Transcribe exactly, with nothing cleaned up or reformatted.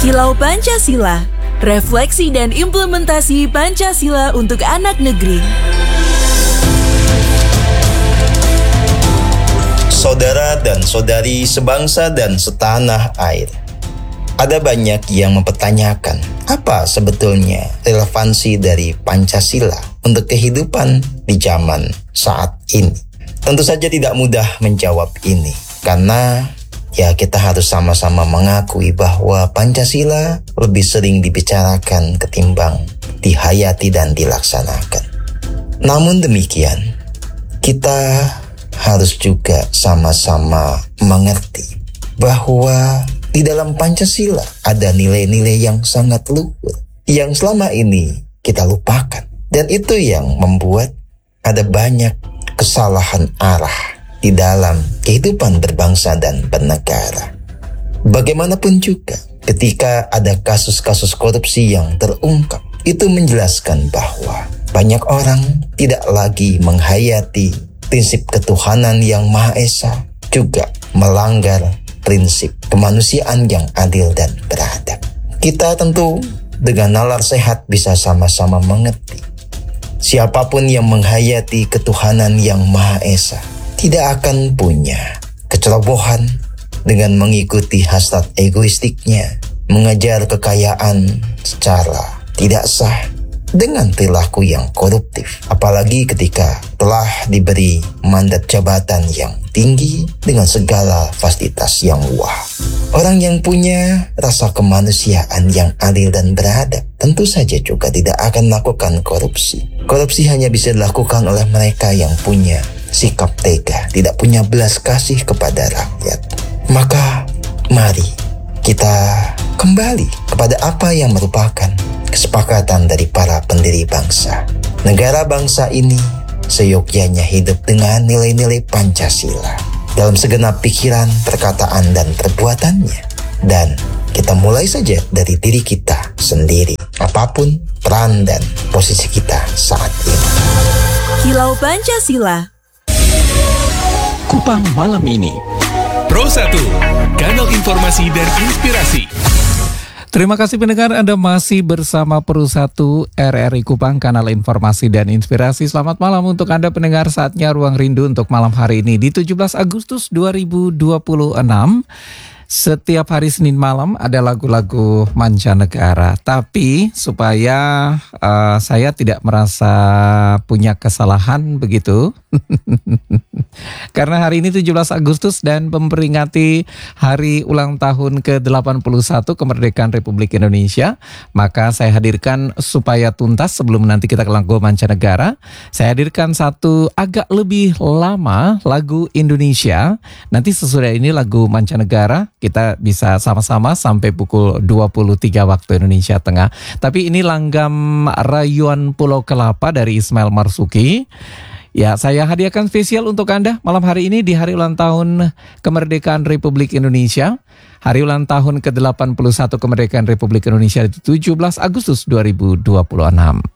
Kilau Pancasila, refleksi dan implementasi Pancasila untuk anak negeri. Saudara dan saudari sebangsa dan setanah air, ada banyak yang mempertanyakan apa sebetulnya relevansi dari Pancasila untuk kehidupan di zaman saat ini. Tentu saja tidak mudah menjawab ini, karena ya kita harus sama-sama mengakui bahwa Pancasila lebih sering dibicarakan ketimbang dihayati dan dilaksanakan. Namun demikian, kita harus juga sama-sama mengerti bahwa di dalam Pancasila ada nilai-nilai yang sangat luhur yang selama ini kita lupakan. Dan itu yang membuat ada banyak kesalahan arah di dalam kehidupan berbangsa dan bernegara. Bagaimanapun juga, ketika ada kasus-kasus korupsi yang terungkap, itu menjelaskan bahwa banyak orang tidak lagi menghayati prinsip ketuhanan yang Maha Esa, juga melanggar prinsip kemanusiaan yang adil dan beradab. Kita tentu dengan nalar sehat bisa sama-sama mengerti, siapapun yang menghayati ketuhanan yang Maha Esa tidak akan punya kecerobohan dengan mengikuti hasrat egoistiknya, mengejar kekayaan secara tidak sah, dengan perilaku yang koruptif, apalagi ketika telah diberi mandat jabatan yang tinggi dengan segala fasilitas yang wah. Orang yang punya rasa kemanusiaan yang adil dan beradab tentu saja juga tidak akan melakukan korupsi. Korupsi hanya bisa dilakukan oleh mereka yang punya sikap tega, tidak punya belas kasih kepada rakyat. Maka mari kita kembali kepada apa yang merupakan kesepakatan dari para pendiri bangsa. Negara bangsa ini seyogyanya hidup dengan nilai-nilai Pancasila dalam segenap pikiran, perkataan, dan perbuatannya. Dan kita mulai saja dari diri kita sendiri, apapun peran dan posisi kita saat ini. Kilau Pancasila. Kupang malam ini. Pro satu, kanal informasi dan inspirasi. Terima kasih pendengar, Anda masih bersama Pro satu R R I Kupang, kanal informasi dan inspirasi. Selamat malam untuk Anda pendengar, saatnya Ruang Rindu untuk malam hari ini di tujuh belas Agustus dua ribu dua puluh enam. Setiap hari Senin malam ada lagu-lagu mancanegara. Tapi supaya uh, saya tidak merasa punya kesalahan begitu. Karena hari ini tujuh belas Agustus dan memperingati hari ulang tahun ke delapan puluh satu kemerdekaan Republik Indonesia, maka saya hadirkan supaya tuntas sebelum nanti kita ke lagu mancanegara. Saya hadirkan satu agak lebih lama lagu Indonesia. Nanti sesudah ini lagu mancanegara. Kita bisa sama-sama sampai pukul dua puluh tiga waktu Indonesia Tengah. Tapi ini langgam Rayuan Pulau Kelapa dari Ismail Marzuki. Ya, saya hadiahkan spesial untuk Anda malam hari ini di hari ulang tahun kemerdekaan Republik Indonesia. Hari ulang tahun ke delapan puluh satu kemerdekaan Republik Indonesia di tujuh belas Agustus dua ribu dua puluh enam.